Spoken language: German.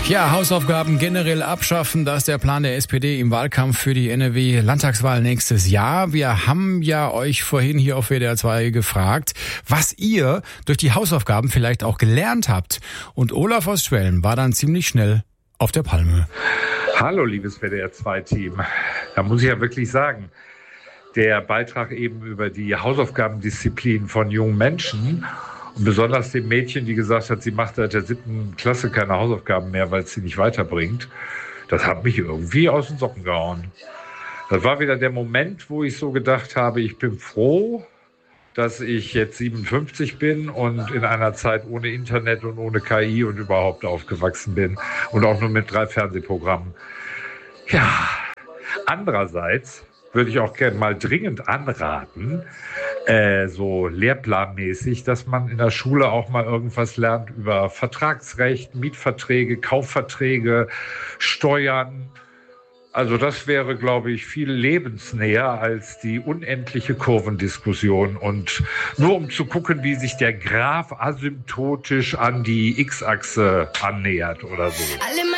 Ja, Hausaufgaben generell abschaffen, das ist der Plan der SPD im Wahlkampf für die NRW-Landtagswahl nächstes Jahr. Wir haben ja euch vorhin hier auf WDR 2 gefragt, was ihr durch die Hausaufgaben vielleicht auch gelernt habt. Und Olaf aus Schwelm war dann ziemlich schnell auf der Palme. Hallo, liebes WDR 2-Team. Da muss ich ja wirklich sagen, der Beitrag eben über die Hausaufgabendisziplin von jungen Menschen und besonders dem Mädchen, die gesagt hat, sie macht seit der 7. Klasse keine Hausaufgaben mehr, weil es sie nicht weiterbringt, das hat mich irgendwie aus den Socken gehauen. Das war wieder der Moment, wo ich so gedacht habe, ich bin froh, dass ich jetzt 57 bin und in einer Zeit ohne Internet und ohne KI und überhaupt aufgewachsen bin und auch nur mit 3 Fernsehprogrammen. Ja, andererseits würde ich auch gerne mal dringend anraten, so lehrplanmäßig, dass man in der Schule auch mal irgendwas lernt über Vertragsrecht, Mietverträge, Kaufverträge, Steuern. Also das wäre, glaube ich, viel lebensnäher als die unendliche Kurvendiskussion. Und nur um zu gucken, wie sich der Graph asymptotisch an die X-Achse annähert oder so.